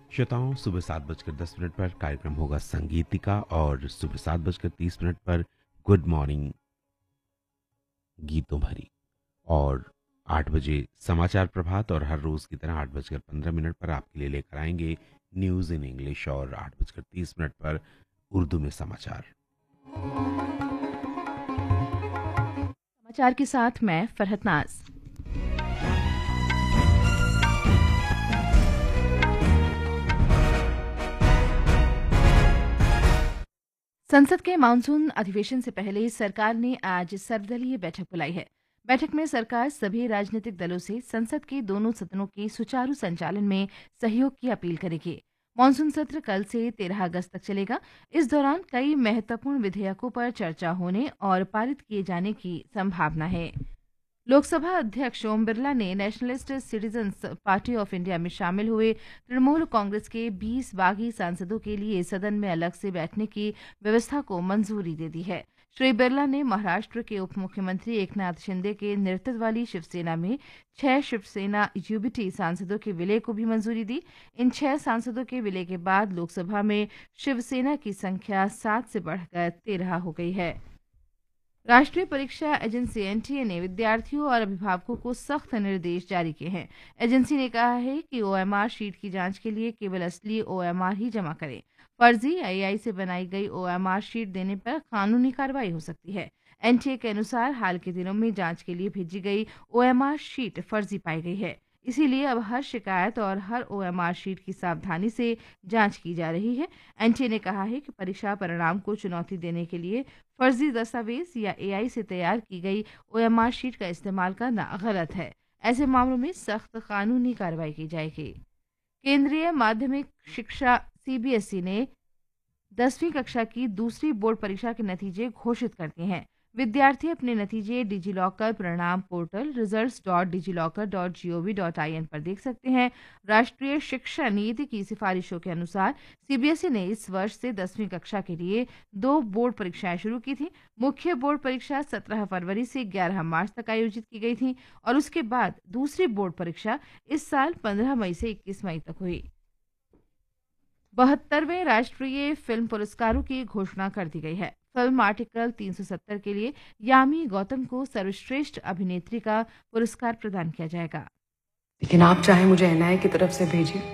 श्रोताओं, सुबह 7:10 पर कार्यक्रम होगा संगीतिका और सुबह 7:30 पर गुड मॉर्निंग गीतों भरी और 8 बजे समाचार प्रभात और हर रोज की तरह 8:15 पर आपके लिए लेकर आएंगे न्यूज इन इंग्लिश और 8:30 पर उर्दू में समाचार। समाचार के साथ मैं फरहत नाज। संसद के मानसून अधिवेशन से पहले सरकार ने आज सर्वदलीय बैठक बुलाई है। बैठक में सरकार सभी राजनीतिक दलों से संसद के दोनों सदनों के सुचारू संचालन में सहयोग की अपील करेगी। मानसून सत्र कल से 13 अगस्त तक चलेगा। इस दौरान कई महत्वपूर्ण विधेयकों पर चर्चा होने और पारित किए जाने की संभावना है। लोकसभा अध्यक्ष ओम बिरला ने nationalist citizens party of India में शामिल हुए तृणमूल कांग्रेस के 20 बागी सांसदों के लिए सदन में अलग से बैठने की व्यवस्था को मंजूरी दे दी है। श्री बिरला ने महाराष्ट्र के उप मुख्यमंत्री एकनाथ शिंदे के नेतृत्व वाली शिवसेना में 6 शिवसेना यूबीटी सांसदों के विलय को भी मंजूरी दी। इन 6 सांसदों के विलय के बाद लोकसभा में शिवसेना की संख्या 7 से बढ़कर 13 हो गई है। राष्ट्रीय परीक्षा एजेंसी एनटीए ने विद्यार्थियों और अभिभावकों को सख्त निर्देश जारी किए हैं। एजेंसी ने कहा है कि ओएमआर शीट की जांच के लिए केवल असली ओएमआर ही जमा करें। फर्जी एआई से बनाई गई ओएमआर शीट देने पर कानूनी कार्रवाई हो सकती है। एनटीए के अनुसार हाल के दिनों में जांच के लिए भेजी गई ओएमआर शीट फर्जी पाई गई है। इसीलिए अब हर शिकायत और हर ओएमआर शीट की सावधानी से जांच की जा रही है। एनटीए ने कहा है कि परीक्षा परिणाम को चुनौती देने के लिए फर्जी दस्तावेज या एआई से तैयार की गई ओएमआर शीट का इस्तेमाल करना गलत है। ऐसे मामलों में सख्त कानूनी कार्रवाई की जाएगी। केंद्रीय माध्यमिक शिक्षा सीबीएसई ने 10वीं कक्षा की दूसरी बोर्ड परीक्षा के नतीजे घोषित कर दिए हैं। विद्यार्थी अपने नतीजे डिजिलॉकर परिणाम पोर्टल results.digilocker.gov.in पर देख सकते हैं। राष्ट्रीय शिक्षा नीति की सिफारिशों के अनुसार सीबीएसई ने इस वर्ष से 10वीं कक्षा के लिए 2 बोर्ड परीक्षाएं शुरू की थी। मुख्य बोर्ड परीक्षा 17 फरवरी से 11 मार्च तक आयोजित की गई थी और उसके बाद दूसरी बोर्ड परीक्षा इस साल 15 मई से 21 मई तक हुई। 72वें राष्ट्रीय फिल्म पुरस्कारों की घोषणा कर दी गई है। फिल्म आर्टिकल 370 के लिए यामी गौतम को सर्वश्रेष्ठ अभिनेत्री का पुरस्कार प्रदान किया जाएगा। लेकिन आप चाहे मुझे एनआईए की तरफ से भेजिए।